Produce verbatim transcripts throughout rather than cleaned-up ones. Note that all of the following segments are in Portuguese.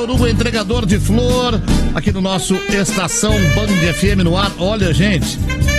Hugo, entregador de flor, aqui no nosso Estação Band F M no ar. Olha, gente,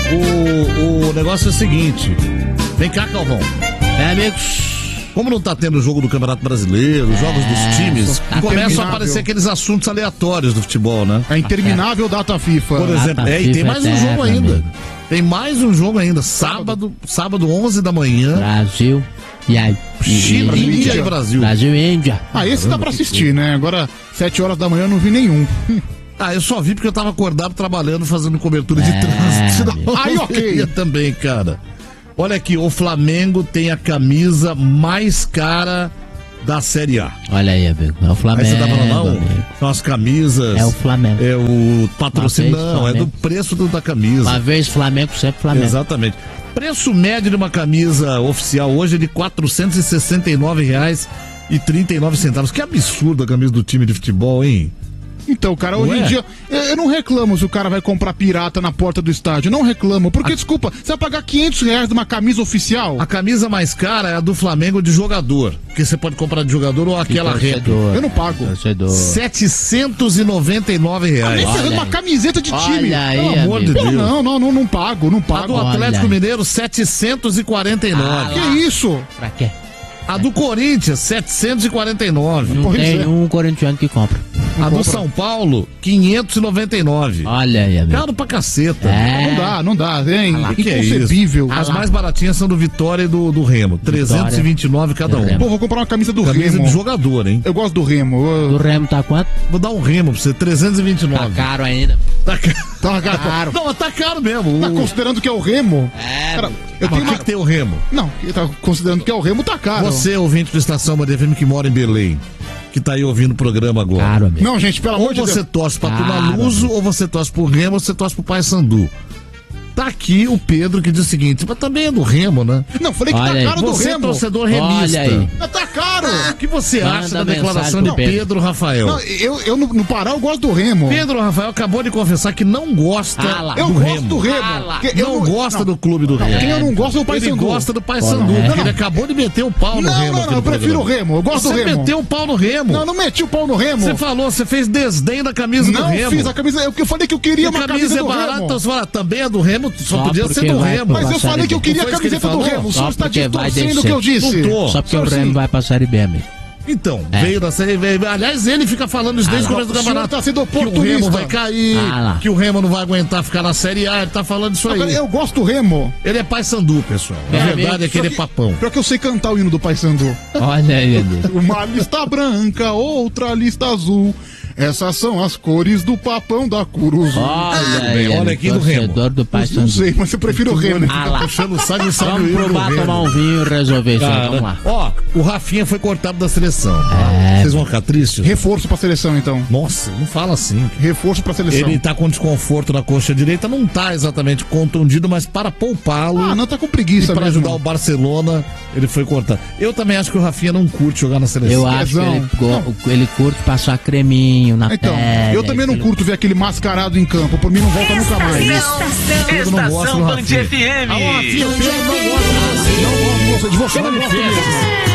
o, o negócio é o seguinte. Vem cá, Calvão. É, amigos. Como não tá tendo jogo do Campeonato Brasileiro, os jogos dos times, tá começam a aparecer aqueles assuntos aleatórios do futebol, né? A interminável data FIFA. Por exemplo, Data é, e tem FIFA mais um eterna, jogo ainda. amigo. Tem mais um jogo ainda. Sábado, sábado onze da manhã. Brasil e aí. Chile, Índia e Brasil. Brasil e Índia. Ah, esse dá pra assistir, né? Agora, sete horas da manhã eu não vi nenhum. Ah, eu só vi porque eu tava acordado trabalhando, fazendo cobertura de É, trânsito. meu. Aí, ok. Eu também, cara. Olha aqui, o Flamengo tem a camisa mais cara da Série A. Olha aí, amigo. É o Aí Flamengo. você tá falando, não, amigo. são as camisas. É o Flamengo. É o patrocínio, Uma vez, não, é do Flamengo. preço do, da camisa. Uma vez Flamengo, sempre Flamengo. Exatamente. Preço médio de uma camisa oficial hoje é de quatrocentos e sessenta e nove reais e trinta e nove centavos. Que absurdo a camisa do time de futebol, hein? Então, cara, Não hoje em é? dia, eu, eu não reclamo se o cara vai comprar pirata na porta do estádio. Não reclamo. Porque, desculpa, você vai pagar quinhentos reais de uma camisa oficial? A camisa mais cara é a do Flamengo de jogador. Que você pode comprar de jogador ou aquela réplica. Torcedor. Eu não pago. Torcedor. setecentos e noventa e nove reais. Nem Olha ferrando uma aí. camiseta de time. Olha aí, Pelo amor de amigo. Deus. Não, não, não, não pago, não A pago. do Olha Atlético aí. Mineiro, setecentos e quarenta e nove. Ah, Que isso? Pra quê? A do Corinthians, setecentos e quarenta e nove. Não Pois tem é. um corintiano que compra. A do compra. São Paulo, quinhentos e noventa e nove. Olha aí, amigo. Caro pra caceta. É. Não dá, não dá, hein? O que, que é isso? Inconcebível. As lá. mais baratinhas são do Vitória e do, do Remo. trezentos e vinte e nove cada do um. Remo. Pô, vou comprar uma camisa do Camisa Remo. de jogador, hein? Eu gosto do Remo. Eu- Do Remo tá quanto? Vou dar um Remo pra você, trezentos e vinte e Tá nove. caro ainda. Tá caro. Tá caro. Não, mas tá caro mesmo. Tá O- considerando que é o Remo? É, Cara, amigo. eu Mas tenho o que, uma... que tem o Remo? Não, eu tá considerando que é o Remo, tá caro. Você, ouvinte do Estação Band F M que mora em Belém, que tá aí ouvindo o programa agora. Caro, amigo. Não, gente, pelo amor Ou de você Deus. torce pra Caro, Tunaluso, amigo. ou você torce pro Remo, ou você torce pro Paysandu. Tá aqui o Pedro que diz o seguinte, mas também é do Remo, né? Não, falei que Olha tá aí. caro do Você é Remo. torcedor Olha remista. aí. Mas tá caro. O que você Manda acha da mensagem declaração pro de Pedro. Pedro Rafael? Não, eu, eu no, no Pará eu gosto do Remo. Pedro Rafael acabou de confessar que não gosta Ah lá. do eu gosto Remo. do Remo. Ah lá. Que eu Não, gosta do clube do Remo. Quem eu não gosto é o Ele Paysandu. gosta do Paysandu, Não, porque não. ele acabou de meter o pau no Não, Remo. não, aqui não, no eu prefiro programa. o Remo. Eu gosto Você do Remo. meteu o pau no Remo. Não, não meti o pau no Remo. Você falou, você fez desdém da camisa do Não Remo. fiz a camisa. Eu, eu falei que eu queria a uma camisa camisa é do barata, Remo. então você fala, também é do Remo, só, Só podia ser porque do vai Remo. pro Mas eu Série falei que eu B. queria a Não foi isso que camiseta ele do falou? Remo. O Só senhor está porque vai distorcendo o que eu descer. disse. Não tô. Só porque o Senhor, Remo sim. vai pra Série B, amigo. Então, É. veio da série. veio- aliás, ele fica falando isso desde o Ah lá. começo do O senhor campeonato. tá sendo que o Remo oportunista. vai cair, Ah lá. que o Remo não vai aguentar ficar na Série A. Ele tá falando isso aí. Agora, eu gosto do Remo. Ele é Paysandu, pessoal. Na É, verdade amigo, é que ele é Só papão. Pior que eu sei cantar o hino do Paysandu. Olha aí, amigo. Uma lista branca, outra lista azul. Essas são as cores do papão da Curuzu. Olha aí, bem, olha amigo. aqui do Remo. Torcedor do Não Paysandu. sei, mas eu prefiro o Remo. Ah lá. Puxando o saco e sabe o Vamos hino pro do bar Remo. tomar um vinho e resolver isso aí. Vamos lá. Ó, o Rafinha foi cortado da seleção. É. Vocês vão ficar tristes? Reforço pra seleção, então. Nossa, não fala assim. Reforço pra seleção. Ele tá com desconforto na coxa direita, não tá exatamente contundido, mas para poupá-lo Ah, não, tá com e preguiça para mesmo. ajudar o Barcelona, ele foi cortado. Eu também acho que o Rafinha não curte jogar na seleção. Eu acho que Pezão. ele, go- ele curte passar creminho na Então, pele. eu também não aquele- curto ver aquele mascarado em campo. Por mim não volta nunca mais. Pedro não gosta do Estação Band Rafinha. F M. Ah, o Rafinha, o Pedro não gosta do Rafinha. Não gosto de você, de você não Ele gosto fez. mesmo.